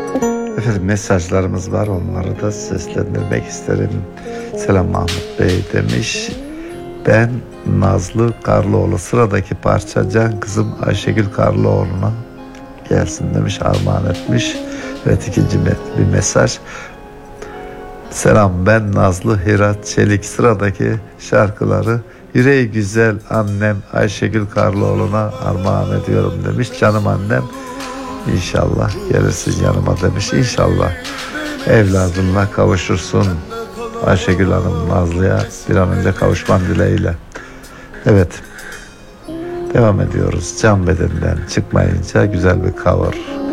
Efendim mesajlarımız var, onları da seslendirmek isterim. Selam Mahmut Bey demiş. Ben Nazlı Karlıoğlu, sıradaki parça can kızım Ayşegül Karlıoğlu'na gelsin demiş, armağan etmiş. Evet, ikinci bir mesaj. Selam, ben Nazlı Hirat Çelik, sıradaki şarkıları yüreği güzel annem Ayşegül Karlıoğlu'na armağan ediyorum demiş. Canım annem, İnşallah gelirsin yanıma demiş. İnşallah evladınla kavuşursun Ayşegül Hanım, Nazlı'ya bir an önce kavuşman dileğiyle. Evet, devam ediyoruz. Can bedenden çıkmayınca güzel bir cover.